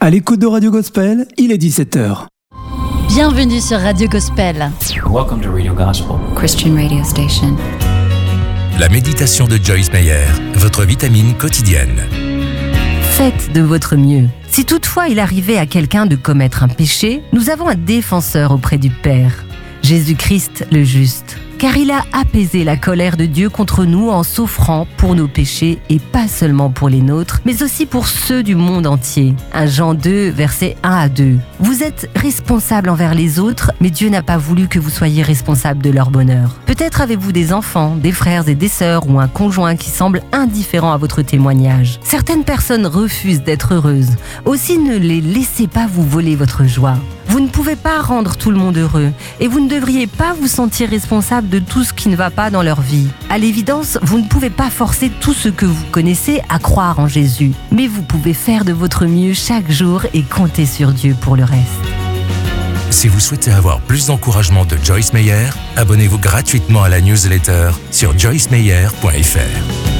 À l'écoute de Radio Gospel, il est 17h. Bienvenue sur Radio Gospel. Welcome to Radio Gospel, Christian radio station. La méditation de Joyce Meyer, votre vitamine quotidienne. Faites de votre mieux. Si toutefois il arrivait à quelqu'un de commettre un péché, nous avons un défenseur auprès du Père, Jésus-Christ le juste. Car il a apaisé la colère de Dieu contre nous en s'offrant pour nos péchés et pas seulement pour les nôtres, mais aussi pour ceux du monde entier. 1 Jean 2, versets 1 à 2. Vous êtes responsables envers les autres, mais Dieu n'a pas voulu que vous soyez responsables de leur bonheur. Peut-être avez-vous des enfants, des frères et des sœurs ou un conjoint qui semble indifférent à votre témoignage. Certaines personnes refusent d'être heureuses. Aussi ne les laissez pas vous voler votre joie. Vous ne pouvez pas rendre tout le monde heureux et vous ne devriez pas vous sentir responsable de tout ce qui ne va pas dans leur vie. À l'évidence, vous ne pouvez pas forcer tous ceux que vous connaissez à croire en Jésus. Mais vous pouvez faire de votre mieux chaque jour et compter sur Dieu pour le reste. Si vous souhaitez avoir plus d'encouragement de Joyce Meyer, abonnez-vous gratuitement à la newsletter sur joycemeyer.fr.